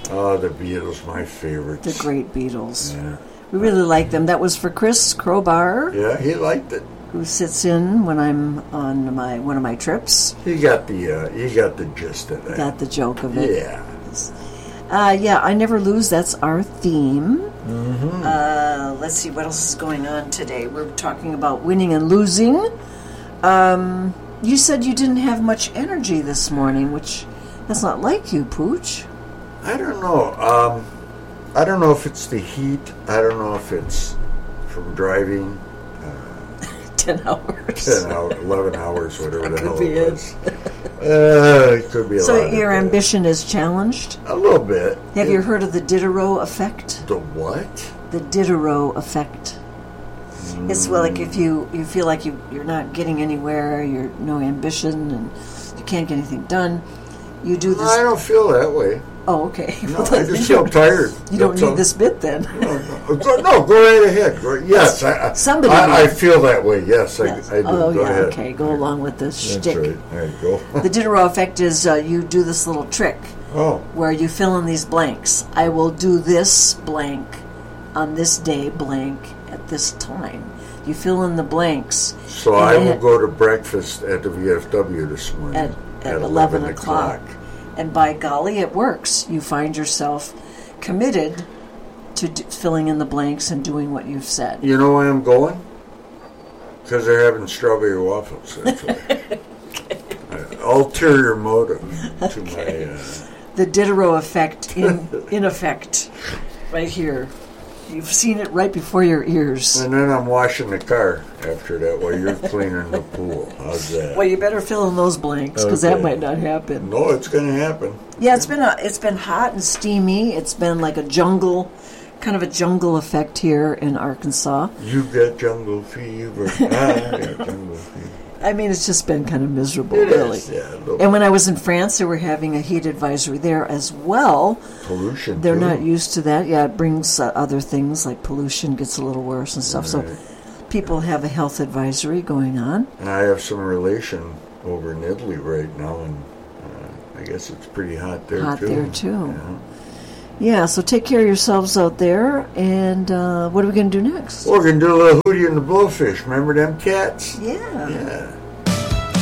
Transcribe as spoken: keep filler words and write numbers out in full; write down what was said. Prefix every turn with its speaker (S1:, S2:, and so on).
S1: Oh, the Beatles, my favorites.
S2: The great Beatles.
S1: Yeah.
S2: We really like them. That was for Chris Crowbar.
S1: Yeah, he liked it.
S2: Who sits in when I'm on my one of my trips.
S1: He got the uh, he got the gist of it.
S2: Got the joke of it.
S1: Yeah.
S2: Uh, yeah, I Never Lose. That's our theme.
S1: Mm-hmm.
S2: Uh, let's see what else is going on today. We're talking about winning and losing. Um, you said you didn't have much energy this morning, which that's not like you, Pooch.
S1: I don't know. Um, I don't know if it's the heat. I don't know if it's from driving.
S2: Ten hours.
S1: Ten hours, eleven hours, whatever the hell it
S2: it.
S1: was. Uh, it could be a
S2: So
S1: lot
S2: your
S1: of
S2: ambition is challenged?
S1: A little bit.
S2: Have
S1: it,
S2: you heard of the Diderot effect?
S1: The what?
S2: The Diderot effect. Mm. It's well, like if you, you feel like you, you're not getting anywhere, you're no ambition, and you can't get anything done, you do this...
S1: I don't feel that way.
S2: Oh, okay.
S1: No, I just feel tired.
S2: You don't
S1: That's
S2: need this bit then.
S1: No, no, go, no, go right ahead. Go, yes, I,
S2: Somebody
S1: I, I feel that way. Yes,
S2: yes.
S1: I, I do.
S2: Oh,
S1: go
S2: yeah,
S1: ahead.
S2: okay. Go along with the
S1: That's
S2: shtick.
S1: right. There you go.
S2: The Diderot effect is uh, you do this little trick
S1: oh.
S2: where you fill in these blanks. I will do this blank on this day blank at this time. You fill in the blanks.
S1: So I will go to breakfast at the V F W this morning
S2: at, at, at eleven o'clock. And by golly, it works. You find yourself committed to d- filling in the blanks and doing what you've said.
S1: You know why I'm going? Because they're having strawberry waffles. That's why. Okay. uh, ulterior motive to
S2: Okay.
S1: my... Uh...
S2: The Diderot effect in, in effect, right here. You've seen it right before your ears.
S1: And then I'm washing the car after that while you're cleaning the pool. How's that?
S2: Well, you better fill in those blanks because
S1: Okay.
S2: that might not happen.
S1: No, it's going to happen.
S2: Yeah, it's been a, it's been hot and steamy. It's been like a jungle, kind of a jungle effect here in Arkansas.
S1: You got jungle fever. I got jungle fever.
S2: I mean, it's just been kind of miserable,
S1: It
S2: really.
S1: is, yeah.
S2: And when I was in France, they were having a heat advisory there as well.
S1: Pollution,
S2: They're
S1: too.
S2: not used to that. Yeah, it brings uh, other things like pollution gets a little worse and stuff.
S1: Right.
S2: So people have a health advisory going on.
S1: And I have some relation over in Italy right now, and uh, I guess it's pretty hot there,
S2: Hot
S1: too.
S2: there, too.
S1: Yeah.
S2: Yeah, so take care of yourselves out there. And uh, what are we going to do next?
S1: We're going to do a little Hootie and the Blowfish. Remember them cats?
S2: Yeah.
S1: Yeah.